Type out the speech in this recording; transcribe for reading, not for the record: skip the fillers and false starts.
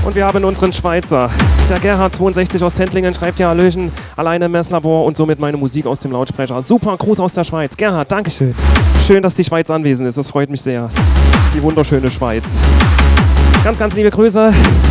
Und wir haben unseren Schweizer. Der Gerhard62 aus Tendlingen schreibt ja Hallöchen, alleine im Messlabor und somit meine Musik aus dem Lautsprecher. Super, Gruß aus der Schweiz. Gerhard, Dankeschön. Schön, dass die Schweiz anwesend ist, das freut mich sehr. Die wunderschöne Schweiz. Ganz, ganz liebe Grüße.